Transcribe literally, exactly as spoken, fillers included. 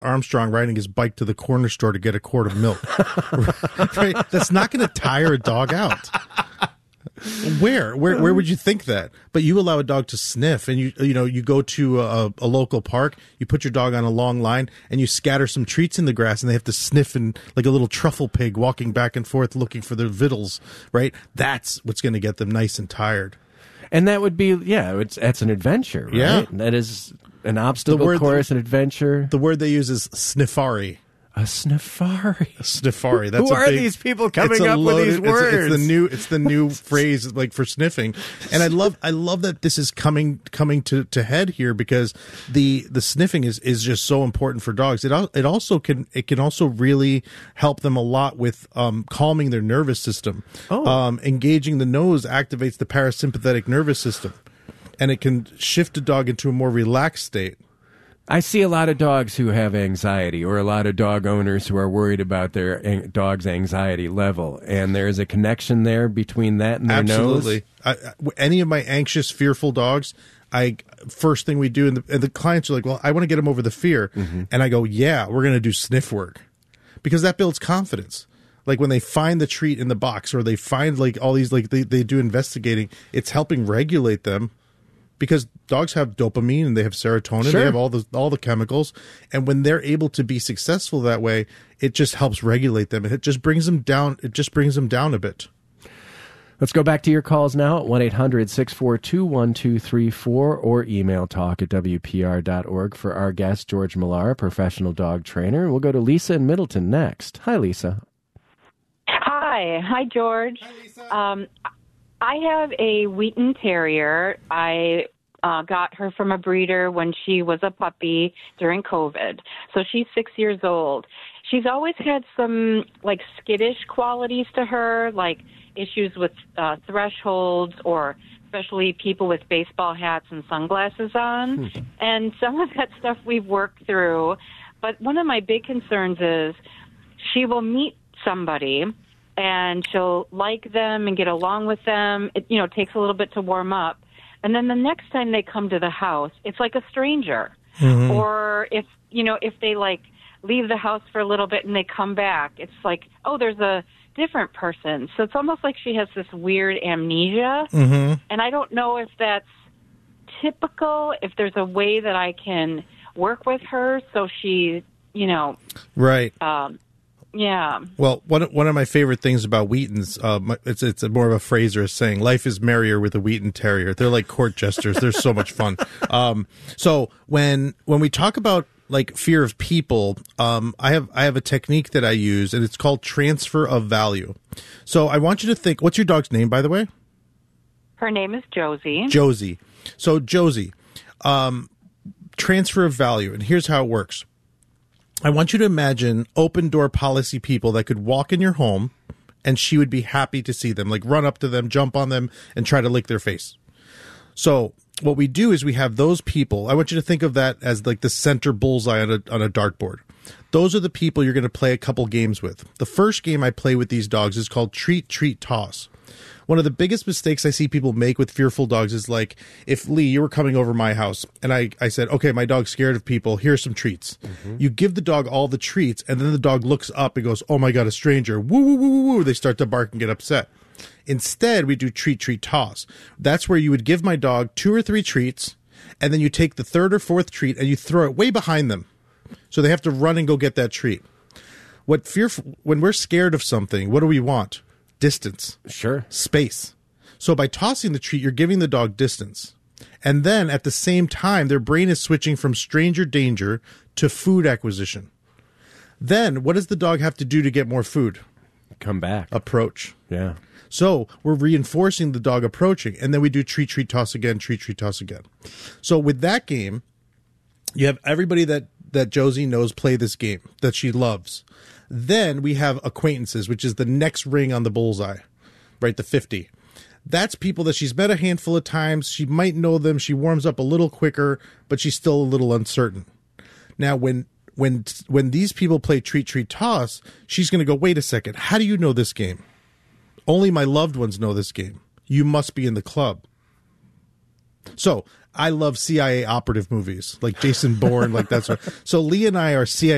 Armstrong riding his bike to the corner store to get a quart of milk. Right? That's not going to tire a dog out. Where, where, where would you think that? But you allow a dog to sniff, and you, you know, you go to a, a local park, you put your dog on a long line, and you scatter some treats in the grass, and they have to sniff and like a little truffle pig walking back and forth looking for their victuals. Right? That's what's going to get them nice and tired. And that would be, yeah, it's that's an adventure. Right? Yeah, that is an obstacle course, an adventure. The word they use is sniffari. A sniffari. A sniffari. That's Who a are big, these people coming up loaded, with these words? It's, it's the new. It's the new phrase like for sniffing, and I love. I love that this is coming coming to, to head here because the the sniffing is, is just so important for dogs. It it also can it can also really help them a lot with um, calming their nervous system. Oh. Um, engaging the nose activates the parasympathetic nervous system, and it can shift a dog into a more relaxed state. I see a lot of dogs who have anxiety, or a lot of dog owners who are worried about their an- dog's anxiety level, and there is a connection there between that and their Absolutely. nose. I, I, any of my anxious, fearful dogs, I first thing we do, and the, and the clients are like, "Well, I want to get them over the fear," mm-hmm. and I go, "Yeah, we're going to do sniff work," because that builds confidence. Like when they find the treat in the box, or they find like all these, like they, they do investigating, it's helping regulate them. Because dogs have dopamine and they have serotonin, sure. They have all the all the chemicals, and when they're able to be successful that way, it just helps regulate them. It just brings them down. It just brings them down a bit. Let's go back to your calls now at one eight hundred six four two one two three four or email talk at w p r dot org for our guest George Millar, professional dog trainer. We'll go to Lisa in Middleton next. Hi, Lisa. Hi, hi, George. Hi, Lisa. Um, I have a Wheaton Terrier. I uh, got her from a breeder when she was a puppy during COVID. So she's six years old. She's always had some, like, skittish qualities to her, like issues with uh, thresholds or especially people with baseball hats and sunglasses on. Hmm. And some of that stuff we've worked through. But one of my big concerns is she will meet somebody and she'll like them and get along with them. It, you know, takes a little bit to warm up. And then the next time they come to the house, it's like a stranger. Mm-hmm. Or if, you know, if they, like, leave the house for a little bit and they come back, it's like, oh, there's a different person. So it's almost like she has this weird amnesia. Mm-hmm. And I don't know if that's typical, if there's a way that I can work with her so she, you know. Right. Um, Yeah. Well, one one of my favorite things about Wheatons, uh, it's it's more of a phrase or a saying. Life is merrier with a Wheaton Terrier. They're like court jesters. They're so much fun. Um, so when when we talk about like fear of people, um, I have I have a technique that I use, and it's called transfer of value. So I want you to think. What's your dog's name, by the way? Her name is Josie. Josie. So Josie, um, transfer of value, and here's how it works. I want you to imagine open door policy people that could walk in your home and she would be happy to see them, like run up to them, jump on them, and try to lick their face. So what we do is we have those people. I want you to think of that as like the center bullseye on a, on a dartboard. Those are the people you're going to play a couple games with. The first game I play with these dogs is called Treat, Treat, Toss. One of the biggest mistakes I see people make with fearful dogs is like, if Lee, you were coming over my house and I, I said, okay, my dog's scared of people. Here's some treats. Mm-hmm. You give the dog all the treats and then the dog looks up and goes, oh my God, a stranger. Woo, woo, woo, woo, woo. They start to bark and get upset. Instead, we do treat, treat, toss. That's where you would give my dog two or three treats and then you take the third or fourth treat and you throw it way behind them. So they have to run and go get that treat. What fearful, when we're scared of something, what do we want? Distance. Sure. Space. So by tossing the treat, you're giving the dog distance. And then at the same time, their brain is switching from stranger danger to food acquisition. Then what does the dog have to do to get more food? Come back. Approach. Yeah. So we're reinforcing the dog approaching. And then we do treat, treat, toss again, treat, treat, toss again. So with that game, you have everybody that, that Josie knows play this game, that she loves. Then we have acquaintances, which is the next ring on the bullseye, right? The fifty. That's people that she's met a handful of times. She might know them. She warms up a little quicker, but she's still a little uncertain. Now, when when when these people play treat, treat, toss, she's going to go, wait a second. How do you know this game? Only my loved ones know this game. You must be in the club. So I love C I A operative movies, like Jason Bourne, like that's what. So Lee and I are C I A